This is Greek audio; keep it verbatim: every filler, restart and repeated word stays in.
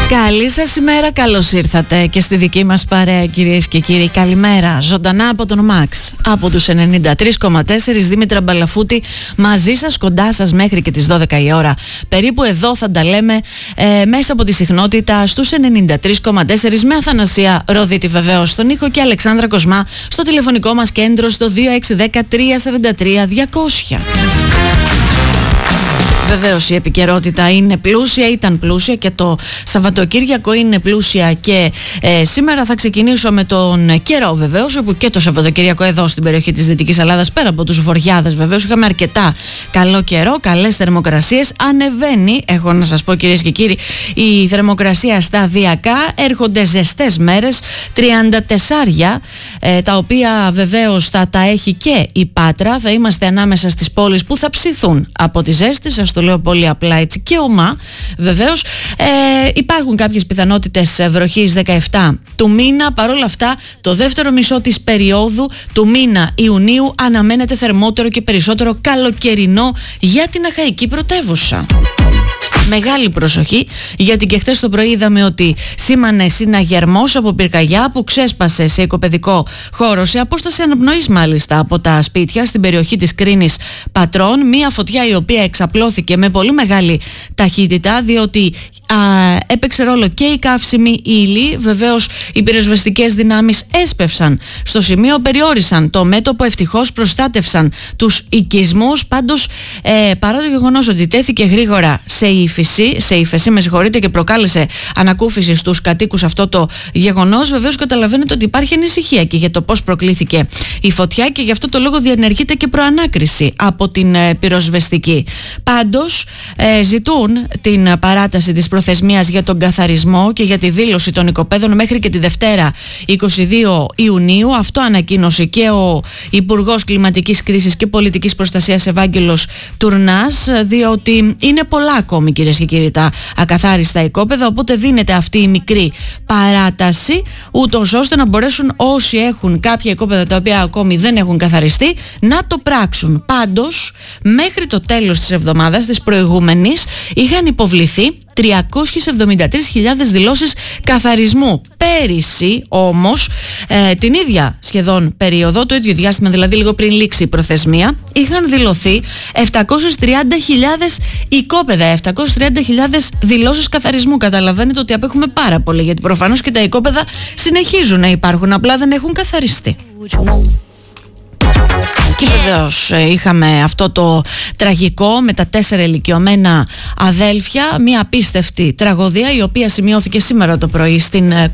Καλή σας ημέρα, καλώς ήρθατε και στη δική μας παρέα, κυρίες και κύριοι. Καλημέρα, ζωντανά από τον Μαξ, από τους ενενήντα τρία κόμμα τέσσερα, Δήμητρα Μπαλαφούτη, μαζί σας, κοντά σας μέχρι και τις δώδεκα η ώρα. Περίπου εδώ θα τα λέμε ε, μέσα από τη συχνότητα στους ενενήντα τρία κόμμα τέσσερα, με Αθανασία Ροδίτη βεβαίως στον ήχο και Αλεξάνδρα Κοσμά στο τηλεφωνικό μας κέντρο στο δύο έξι ένα μηδέν τρία τέσσερα τρία διακόσια. Βεβαίως η επικαιρότητα είναι πλούσια, ήταν πλούσια και το Σαββατοκύριακο είναι πλούσια και ε, σήμερα θα ξεκινήσω με τον καιρό βεβαίως, όπου και το Σαββατοκύριακο εδώ στην περιοχή της Δυτικής Ελλάδας, πέρα από τους βοριάδες βεβαίως, είχαμε αρκετά καλό καιρό, καλές θερμοκρασίες. Ανεβαίνει, έχω να σας πω κυρίες και κύριοι, η θερμοκρασία σταδιακά, έρχονται ζεστές μέρες, τριάντα τέσσερα, ε, τα οποία βεβαίως θα τα έχει και η Πάτρα. Θα είμαστε ανάμεσα στις πόλεις που θα ψηθούν από τη ζέστη, σας το λέω πολύ απλά έτσι και ομά βεβαίως. Ε, υπάρχουν κάποιες πιθανότητες βροχής δεκαεφτά του μήνα. Παρόλα αυτά, το δεύτερο μισό της περίοδου του μήνα Ιουνίου αναμένεται θερμότερο και περισσότερο καλοκαιρινό για την Αχαϊκή πρωτεύουσα. Μεγάλη προσοχή, γιατί και χθες το πρωί είδαμε ότι σήμανε συναγερμός από πυρκαγιά που ξέσπασε σε οικοπαιδικό χώρο, σε απόσταση αναπνοής μάλιστα από τα σπίτια στην περιοχή της Κρίνης Πατρών. Μία φωτιά η οποία εξαπλώθηκε με πολύ μεγάλη ταχύτητα, διότι α, έπαιξε ρόλο και η καύσιμη ύλη. Βεβαίως οι πυροσβεστικές δυνάμεις έσπευσαν στο σημείο, περιόρισαν το μέτωπο, ευτυχώς προστάτευσαν τους οικισμούς. Πάντως ε, παρά το γεγονός ότι τέθηκε γρήγορα σε ύφεση, σε ύφεση με συγχωρείτε, και προκάλεσε ανακούφιση στους κατοίκους αυτό το γεγονός, βεβαίως καταλαβαίνετε ότι υπάρχει ανησυχία και για το πώς προκλήθηκε η φωτιά, και γι' αυτό το λόγο διενεργείται και προανάκριση από την ε, πυροσβεστική. Πάντως ε, ζητούν την παράταση της προθεσμίας για τον καθαρισμό και για τη δήλωση των οικοπαίδων μέχρι και τη Δευτέρα είκοσι δύο Ιουνίου. Αυτό ανακοίνωσε και ο Υπουργός Κλιματικής Κρίσης και Πολιτικής Προστασίας Ευάγγελος Τουρνάς, διότι είναι πολλά ακόμη, κυρίες και κύριοι, τα ακαθάριστα οικόπεδα, οπότε δίνεται αυτή η μικρή παράταση, ούτως ώστε να μπορέσουν όσοι έχουν κάποια οικόπεδα τα οποία ακόμη δεν έχουν καθαριστεί να το πράξουν. Πάντως, μέχρι το τέλος της εβδομάδας της προηγούμενης είχαν υποβληθεί τριακόσιες εβδομήντα τρεις χιλιάδες δηλώσεις καθαρισμού. Πέρυσι όμως, ε, την ίδια σχεδόν περίοδο, το ίδιο διάστημα δηλαδή λίγο πριν λήξει η προθεσμία, είχαν δηλωθεί επτακόσιες τριάντα χιλιάδες οικόπεδα, επτακόσιες τριάντα χιλιάδες δηλώσεις καθαρισμού. Καταλαβαίνετε ότι απέχουμε πάρα πολύ, γιατί προφανώς και τα οικόπεδα συνεχίζουν να υπάρχουν, απλά δεν έχουν καθαριστεί. Και βεβαίως είχαμε αυτό το τραγικό με τα τέσσερα ηλικιωμένα αδέλφια, μια απίστευτη τραγωδία η οποία σημειώθηκε σήμερα το πρωί στην